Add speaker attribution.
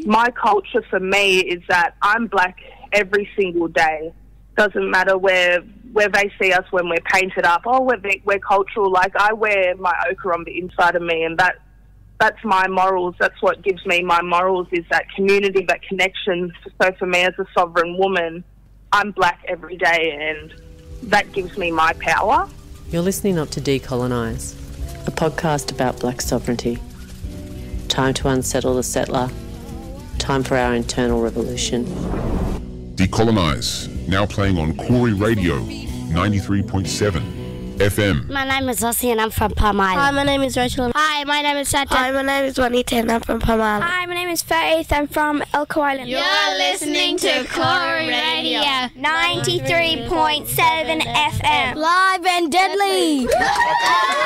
Speaker 1: My culture for me is that I'm black every single day. Doesn't matter where they see us when we're painted up. Oh, we're cultural. Like, I wear my ochre on the inside of me, and that's my morals. That's what gives me my morals, is that community, that connection. So for me as a sovereign woman, I'm black every day, and that gives me my power.
Speaker 2: You're listening up to Decolonise, a podcast about black sovereignty. Time to unsettle the settler. Time for our internal revolution.
Speaker 3: Decolonise, now playing on Koori Radio, 93.7 FM.
Speaker 4: My name is Ossie and I'm from Palm Island.
Speaker 5: Hi, my name is Rachel.
Speaker 4: Hi, my name is Sata.
Speaker 5: Hi, my name is Juanita and I'm from Palm Island.
Speaker 6: Hi, my name is Faith. I'm from Elko Island.
Speaker 7: You're listening to Koori Radio,
Speaker 6: 93.7 FM.
Speaker 5: Live and deadly.